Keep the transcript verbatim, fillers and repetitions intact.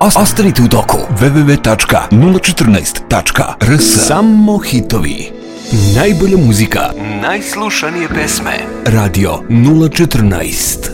Ostanite u toku. w w w tačka nula četrnaest tačka r s. Samo hitovi. Najbolja muzika. Najslušanije pesme. Radio nula četrnaest.